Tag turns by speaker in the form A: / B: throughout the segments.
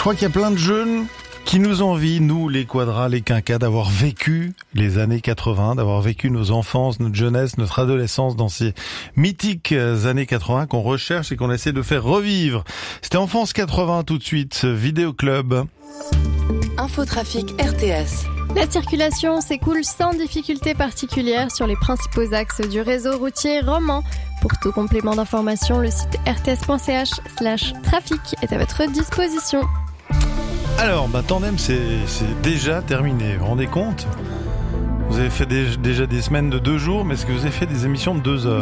A: crois qu'il y a plein de jeunes qui nous envient, nous, les quadras, les quinquas, d'avoir vécu les années 80, d'avoir vécu nos enfances, notre jeunesse, notre adolescence dans ces mythiques années 80 qu'on recherche et qu'on essaie de faire revivre. C'était Enfance 80 tout de suite, ce Vidéoclub.
B: Infotrafic RTS.
C: La circulation s'écoule sans difficulté particulière sur les principaux axes du réseau routier roman. Pour tout complément d'information, le site rts.ch/trafic est à votre disposition.
A: Alors, Tandem, c'est déjà terminé. Vous vous rendez compte ? Vous avez fait déjà des semaines de 2 jours, mais est-ce que vous avez fait des émissions de 2 heures ?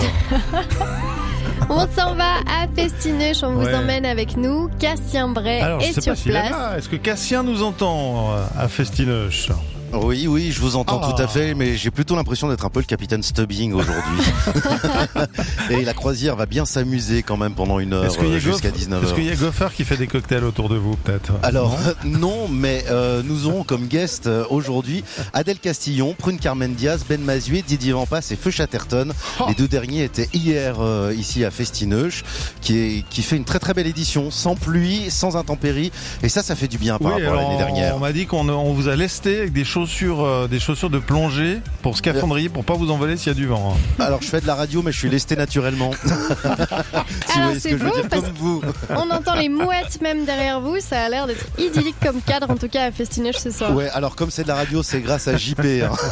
C: On s'en va à Festineuch, on vous emmène avec nous. Cassien Bray est sur place.
A: Est-ce que Cassien nous entend à Festineuch ?
D: Oui, je vous entends tout à fait, mais j'ai plutôt l'impression d'être un peu le capitaine Stubbing aujourd'hui. Et la croisière va bien s'amuser quand même pendant 1 heure jusqu'à 19h.
A: Est-ce qu'il y a Goffer qui fait des cocktails autour de vous, peut-être ?
D: Alors, non, mais nous aurons comme guest aujourd'hui Adèle Castillon, Prune Carmen Diaz, Ben Mazuet, Didier Vampas et Feu Chatterton. Les 2 derniers étaient hier ici à Festineuch, qui fait une très très belle édition, sans pluie, sans intempéries, et ça fait du bien par rapport à l'année dernière.
A: On m'a dit qu'on vous a lesté avec des chaussures de plongée pour scaphandrier, pour pas vous envoler s'il y a du vent.
D: Alors je fais de la radio, mais je suis lesté naturellement. Si vous voyez ce que je veux dire, comme vous.
C: On entend les mouettes même derrière vous, ça a l'air d'être idyllique comme cadre, en tout cas à Festineuch ce soir.
D: Ouais, alors comme c'est de la radio, c'est grâce à JP.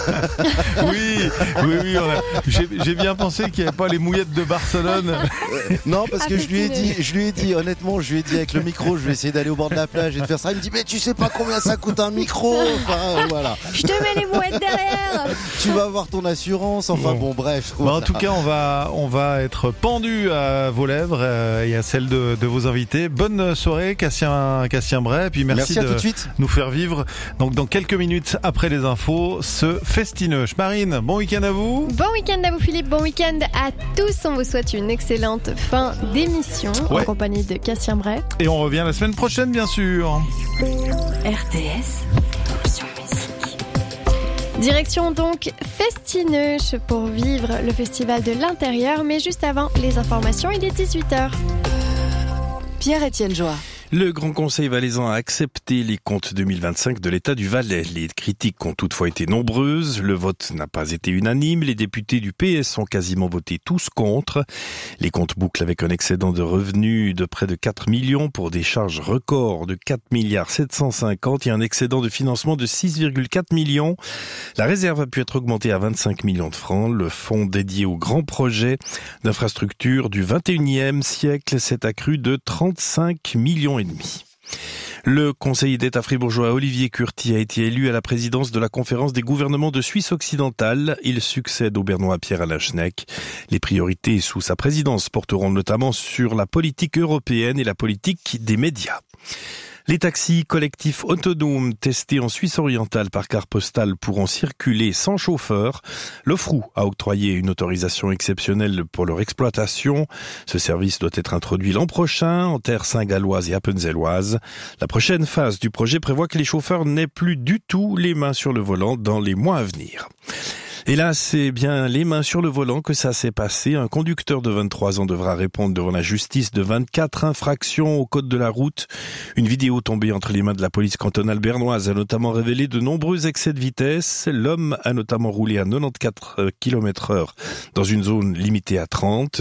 A: Oui, j'ai bien pensé qu'il n'y avait pas les mouillettes de Barcelone.
D: Non, parce que je lui ai dit honnêtement, avec le micro, je vais essayer d'aller au bord de la plage et de faire ça. Il me dit, mais tu sais pas combien ça coûte un micro. Enfin, voilà.
C: Je te mets les mouettes derrière.
D: Tu vas avoir ton assurance. Enfin bon, bref. Voilà.
A: En tout cas, on va être pendu à vos lèvres et à celles de vos invités. Bonne soirée, Cassien Bray. Et puis merci
D: à
A: de
D: tout de suite.
A: Nous faire vivre. Donc dans quelques minutes après les infos, ce Festineuch. Marine, bon week-end à vous.
C: Bon week-end à vous, Philippe. Bon week-end à tous. On vous souhaite une excellente fin d'émission en compagnie de Cassien Bray.
A: Et on revient la semaine prochaine, bien sûr.
B: RTS.
C: Direction donc Festineuch pour vivre le festival de l'intérieur, mais juste avant les informations, il est 18h.
B: Pierre-Étienne Joie.
E: Le Grand Conseil valaisan a accepté les comptes 2025 de l'État du Valais. Les critiques ont toutefois été nombreuses. Le vote n'a pas été unanime. Les députés du PS ont quasiment voté tous contre. Les comptes bouclent avec un excédent de revenus de près de 4 millions pour des charges records de 4 milliards 750 et un excédent de financement de 6,4 millions. La réserve a pu être augmentée à 25 millions de francs. Le fonds dédié aux grands projets d'infrastructure du 21e siècle s'est accru de 35 millions et demi. Le conseiller d'État fribourgeois Olivier Curti a été élu à la présidence de la conférence des gouvernements de Suisse occidentale. Il succède au Bernois Pierre-Alain Schneck. Les priorités sous sa présidence porteront notamment sur la politique européenne et la politique des médias. Les taxis collectifs autonomes testés en Suisse orientale par carte postale pourront circuler sans chauffeur. L'OFRU a octroyé une autorisation exceptionnelle pour leur exploitation. Ce service doit être introduit l'an prochain en terre saint-galloise et appenzelloise. La prochaine phase du projet prévoit que les chauffeurs n'aient plus du tout les mains sur le volant dans les mois à venir. Et là, c'est bien les mains sur le volant que ça s'est passé. Un conducteur de 23 ans devra répondre devant la justice de 24 infractions au code de la route. Une vidéo tombée entre les mains de la police cantonale bernoise a notamment révélé de nombreux excès de vitesse. L'homme a notamment roulé à 94 km/h dans une zone limitée à 30.